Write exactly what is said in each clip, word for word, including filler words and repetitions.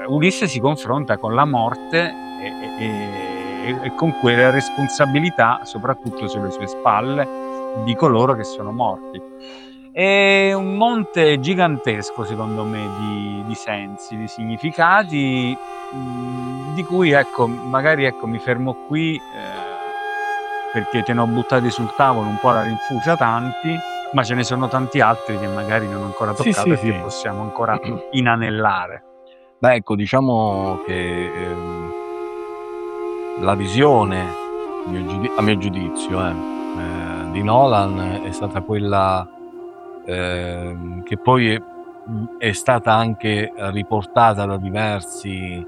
Ulisse si confronta con la morte e, e, e con quelle responsabilità, soprattutto sulle sue spalle, di coloro che sono morti. È un monte gigantesco, secondo me, di, di sensi, di significati, mh, di cui, ecco, magari ecco, mi fermo qui eh, perché te ne ho buttati sul tavolo un po' la rinfusa tanti, ma ce ne sono tanti altri che magari non ho ancora Sì, toccato sì, e che sì. possiamo ancora inanellare. Beh, ecco, diciamo che ehm, la visione, a mio giudi- a mio giudizio, eh, eh, di Nolan è stata quella ehm, che poi è, è stata anche riportata da diversi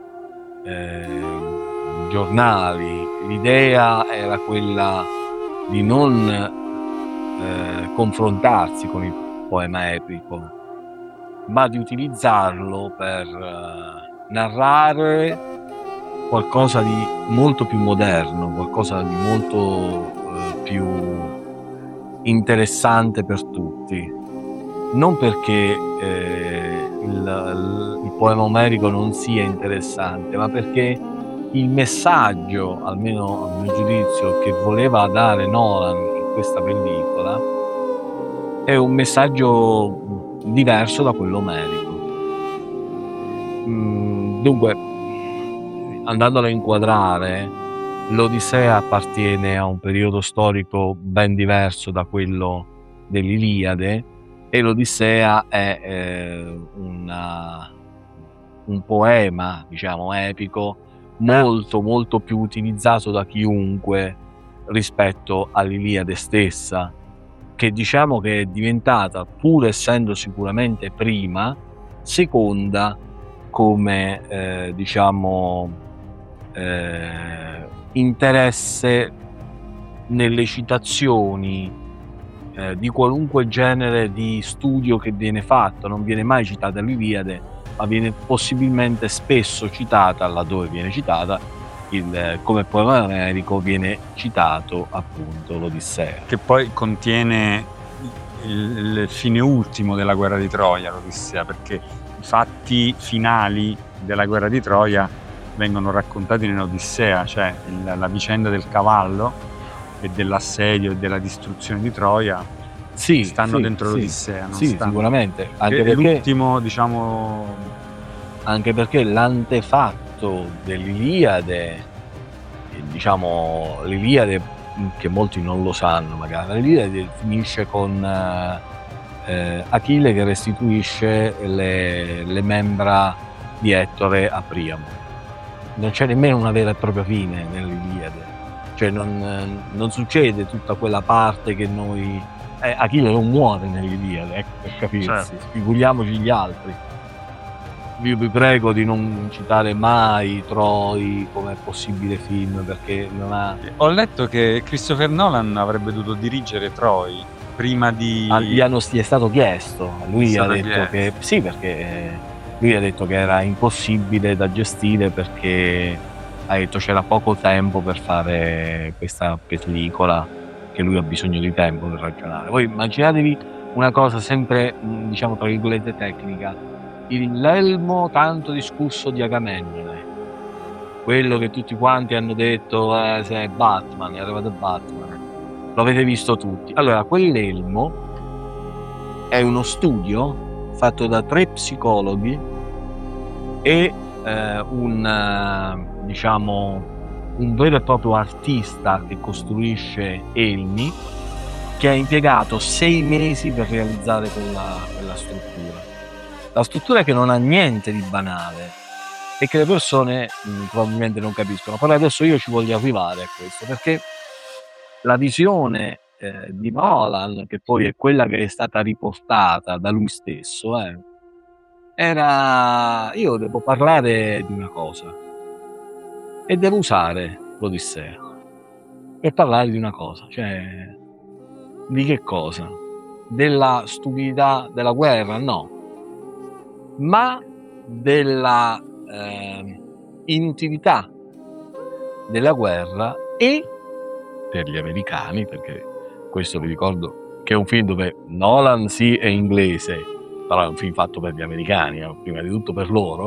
ehm, giornali. L'idea era quella di non eh, confrontarsi con il poema epico, ma di utilizzarlo per eh, narrare qualcosa di molto più moderno, qualcosa di molto eh, più interessante per tutti. Non perché eh, il, il, il poema omerico non sia interessante, ma perché il messaggio, almeno a mio giudizio, che voleva dare Nolan in questa pellicola è un messaggio diverso da quello omerico. Mm, dunque, andandolo a inquadrare, l'Odissea appartiene a un periodo storico ben diverso da quello dell'Iliade e l'Odissea è eh, una, un poema, diciamo, epico molto molto più utilizzato da chiunque rispetto all'Iliade stessa, che diciamo che è diventata, pur essendo sicuramente prima, seconda come eh, diciamo eh, interesse nelle citazioni eh, di qualunque genere di studio che viene fatto. Non viene mai citata l'Iliade, ma viene possibilmente spesso citata, laddove viene citata, il, come poema omerico viene citato appunto l'Odissea. Che poi contiene il, il fine ultimo della guerra di Troia, l'Odissea, perché i fatti finali della guerra di Troia vengono raccontati nell'Odissea, cioè il, la vicenda del cavallo e dell'assedio e della distruzione di Troia sì, stanno sì, dentro sì, l'Odissea, non sì, stanno. sicuramente, anche è perché l'ultimo, diciamo, anche perché l'antefatto dell'Iliade, diciamo l'Iliade, che molti non lo sanno magari, l'Iliade finisce con eh, Achille che restituisce le, le membra di Ettore a Priamo. Non c'è nemmeno una vera e propria fine nell'Iliade, cioè non, non succede tutta quella parte che noi eh, Achille non muore nell'Iliade, ecco, per capirsi, certo. Figuriamoci gli altri. Io vi prego di non citare mai Troy come possibile film, perché non ha... Ho letto che Christopher Nolan avrebbe dovuto dirigere Troy prima di... Ah, gli, hanno, gli è stato chiesto, lui ha detto chiesto. che sì, perché lui ha detto che era impossibile da gestire, perché ha detto c'era poco tempo per fare questa pellicola, che lui ha bisogno di tempo per ragionare. Voi immaginatevi una cosa sempre, diciamo tra virgolette, tecnica: l'elmo tanto discusso di Agamennone, quello che tutti quanti hanno detto eh, se è Batman, è arrivato Batman, lo avete visto tutti. Allora, quell'elmo è uno studio fatto da tre psicologi e eh, un diciamo un vero e proprio artista che costruisce elmi, che ha impiegato sei mesi per realizzare quella, quella struttura. La struttura che non ha niente di banale e che le persone mh, probabilmente non capiscono. Però adesso io ci voglio arrivare a questo, perché la visione eh, di Nolan, che poi è quella che è stata riportata da lui stesso, eh, era... io devo parlare di una cosa e devo usare l'Odissea per parlare di una cosa, cioè di che cosa? Della stupidità della guerra? No, ma della eh, inutilità della guerra, e per gli americani, perché questo vi ricordo che è un film dove Nolan sì è inglese, però è un film fatto per gli americani, prima di tutto per loro,